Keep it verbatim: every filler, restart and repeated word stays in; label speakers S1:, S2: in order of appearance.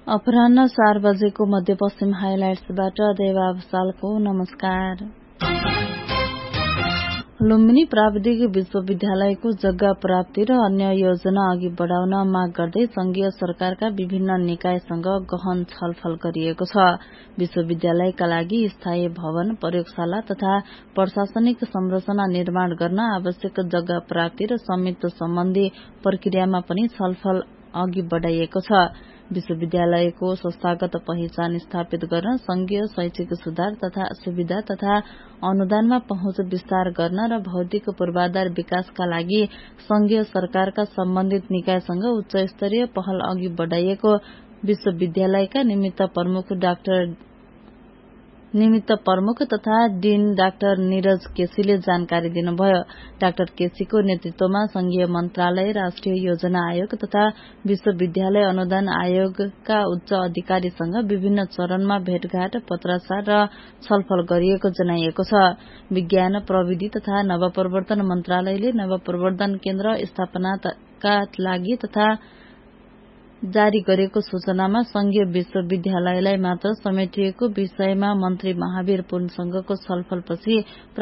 S1: अपराह्न चार बजेको मध्यपश्चिम हाइलाइट्सबाट देवा भुसालको नमस्कार। लुम्बिनी प्राविधिक विश्वविद्यालयको जग्गा प्राप्ति र अन्य योजना अघि बढाउन माग गर्दै संघीय सरकारका विभिन्न निकायसँग गहन छलफल गरिएको छ। विश्वविद्यालयका लागि स्थायी भवन, प्रयोगशाला तथा प्रशासनिक संरचना निर्माण गर्न आवश्यक जग्गा प्राप्ति र स्वामित्व सम्बन्धी प्रक्रियामा पनि छलफल अघि बढाइएको छ। विश्वविद्यालयको संस्थागत पहिचान स्थापित गर्न, संघीय शैक्षिक सुधार तथा सुविधा तथा अनुदानमा पहुँच विस्तार गर्न र भौतिक पूर्वाधार विकासका लागि संघीय सरकारका सम्बन्धित निकायसँग उच्च स्तरीय पहल अघि बढाइएको विश्वविद्यालयका निमित्त प्रमुख डाक्टर निमित्त प्रमुख तथा डीन डाक्टर निरज केसीले जानकारी दिनुभयो। डाक्टर केसीको नेतृत्वमा संघीय मन्त्रालय, राष्ट्रिय योजना आयोग तथा विश्वविद्यालय अनुदान आयोगका उच्च अधिकारीसँग विभिन्न चरणमा भेटघाट, पत्राचार र छलफल गरिएको जनाइएको छ। विज्ञान, प्रविधि तथा नवप्रवर्तन मन्त्रालयले नवप्रवर्तन केन्द्र स्थापनाका लागि तथा जारी गरेको सूचनामा संघीय विश्वविद्यालयलाई मात्र समेटिएको विषयमा मन्त्री महावीर पुनसँगको छलफलपछि